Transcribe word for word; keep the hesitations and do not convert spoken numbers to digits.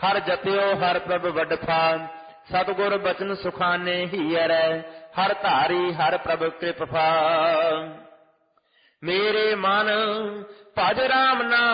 ਹਰ ਜਪਿਓ ਹਰ ਪ੍ਰਭ ਵਡਫਾ, ਸਤਿਗੁਰ ਬਚਨ ਸੁਖਾਨੇ ਹੀਰੈ, ਹਰ ਧਾਰੀ ਹਰ ਪ੍ਰਭ ਕਿਰਪਾ। ਮੇਰੇ ਮਨ ਭਜ ਰਾਮ ਨਾਮ